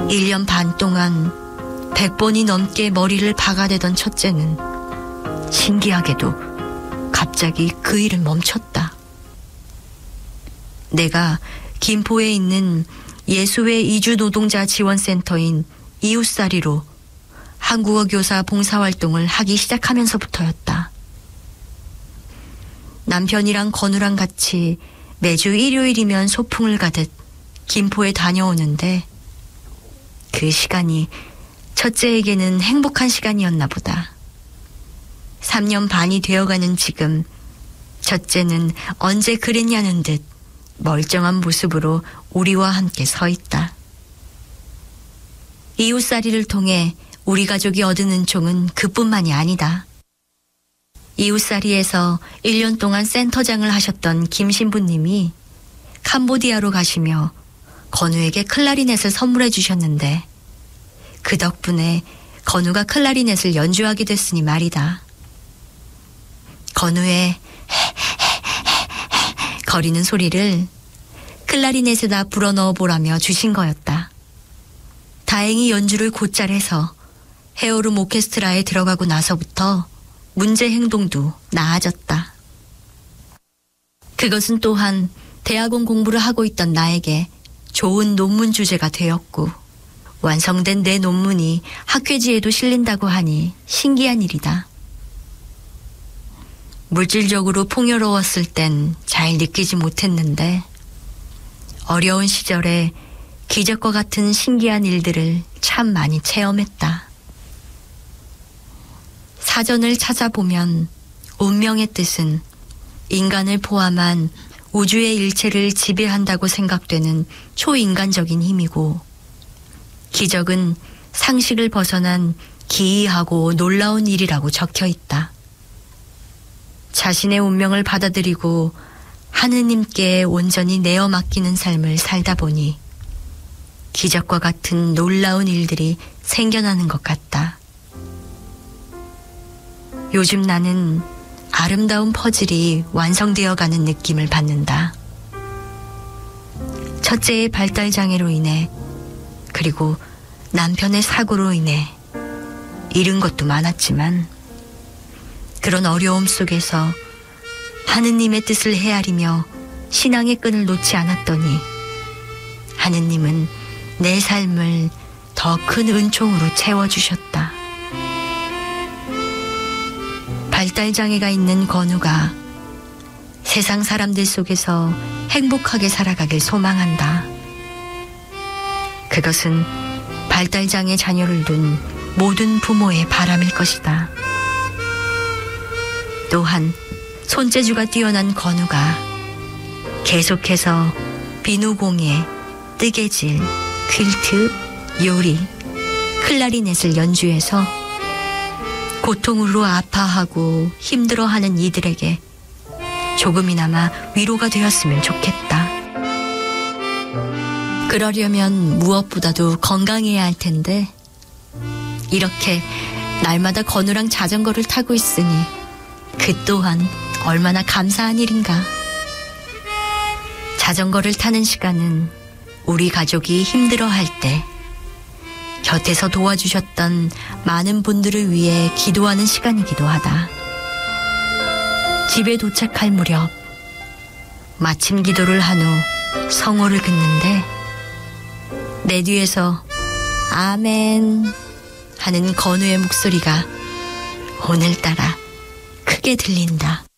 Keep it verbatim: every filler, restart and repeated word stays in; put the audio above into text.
일 년 반 동안 백 번이 넘게 머리를 박아대던 첫째는 신기하게도 갑자기 그 일을 멈췄다. 내가 김포에 있는 예수회 이주 노동자 지원센터인 이웃살이로 한국어 교사 봉사활동을 하기 시작하면서부터였다. 남편이랑 건우랑 같이 매주 일요일이면 소풍을 가듯 김포에 다녀오는데 그 시간이 첫째에게는 행복한 시간이었나 보다. 삼 년 반이 되어가는 지금 첫째는 언제 그랬냐는 듯 멀쩡한 모습으로 우리와 함께 서 있다. 이웃살이를 통해 우리 가족이 얻은 은총은 그뿐만이 아니다. 이웃살이에서 일 년 동안 센터장을 하셨던 김 신부님이 캄보디아로 가시며 건우에게 클라리넷을 선물해 주셨는데 그 덕분에 건우가 클라리넷을 연주하게 됐으니 말이다. 건우의 거리는 소리를 클라리넷에다 불어넣어 보라며 주신 거였다. 다행히 연주를 곧잘 해서 헤어룸 오케스트라에 들어가고 나서부터 문제 행동도 나아졌다. 그것은 또한 대학원 공부를 하고 있던 나에게 좋은 논문 주제가 되었고 완성된 내 논문이 학회지에도 실린다고 하니 신기한 일이다. 물질적으로 풍요로웠을 땐 잘 느끼지 못했는데 어려운 시절에 기적과 같은 신기한 일들을 참 많이 체험했다. 사전을 찾아보면 운명의 뜻은 인간을 포함한 우주의 일체를 지배한다고 생각되는 초인간적인 힘이고 기적은 상식을 벗어난 기이하고 놀라운 일이라고 적혀 있다. 자신의 운명을 받아들이고 하느님께 온전히 내어 맡기는 삶을 살다 보니 기적과 같은 놀라운 일들이 생겨나는 것 같다. 요즘 나는 아름다운 퍼즐이 완성되어 가는 느낌을 받는다. 첫째의 발달 장애로 인해 그리고 남편의 사고로 인해 잃은 것도 많았지만 그런 어려움 속에서 하느님의 뜻을 헤아리며 신앙의 끈을 놓지 않았더니 하느님은 내 삶을 더 큰 은총으로 채워주셨다. 발달장애가 있는 건우가 세상 사람들 속에서 행복하게 살아가길 소망한다. 그것은 발달장애 자녀를 둔 모든 부모의 바람일 것이다. 또한 손재주가 뛰어난 건우가 계속해서 비누공예, 뜨개질, 퀼트, 요리, 클라리넷을 연주해서 고통으로 아파하고 힘들어하는 이들에게 조금이나마 위로가 되었으면 좋겠다. 그러려면 무엇보다도 건강해야 할 텐데 이렇게 날마다 건우랑 자전거를 타고 있으니 그 또한 얼마나 감사한 일인가. 자전거를 타는 시간은 우리 가족이 힘들어할 때 곁에서 도와주셨던 많은 분들을 위해 기도하는 시간이기도 하다. 집에 도착할 무렵 마침 기도를 한 후 성호를 긋는데 내 뒤에서 아멘 하는 건우의 목소리가 오늘따라 크게 들린다.